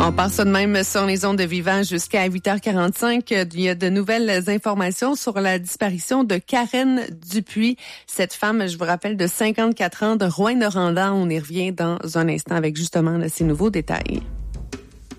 On part ça de même sur les ondes de Vivant jusqu'à 8h45. Il y a de nouvelles informations sur la disparition de Karen Dupuis. Cette femme, je vous rappelle, de 54 ans de Rouyn-Noranda. On y revient dans un instant avec justement ces nouveaux détails.